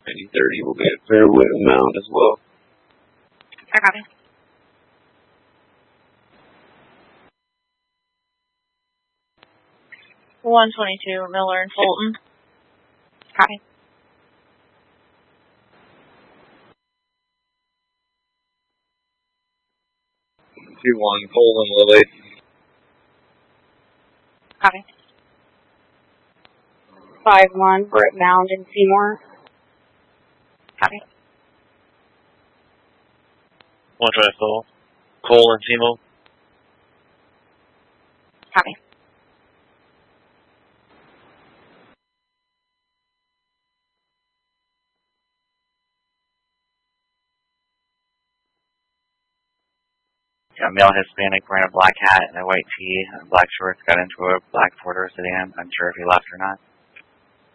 9030 will be at Fairwood and Mound as well. I copy. $122 Miller and Fulton. Copy. $2-1 Cole and Lily. Copy. 5-1 Britt Mound and Seymour. Copy. 124 Cole and Seymour. Copy. Yeah, male Hispanic wearing a black hat and a white tee and black shorts got into a black Ford or sedan. Unsure if he left or not.